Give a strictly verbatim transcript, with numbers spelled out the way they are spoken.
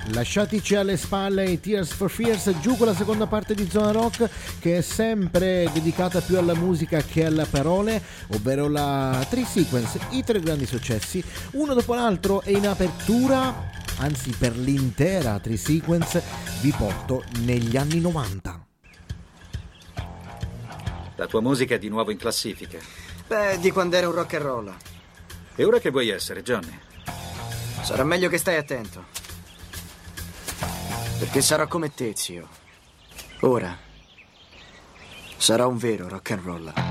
Lasciatici alle spalle i Tears for Fears, giù con la seconda parte di Zona Rock, che è sempre dedicata più alla musica che alle parole, ovvero la Three Sequence, i tre grandi successi, uno dopo l'altro, e in apertura, anzi per l'intera Three Sequence, vi porto negli anni novanta. La tua musica è di nuovo in classifica. Beh, di quando era un rock and roll. E ora che vuoi essere, Johnny? Sarà meglio che stai attento. Perché sarò come te, zio. Ora sarò un vero rock and roll.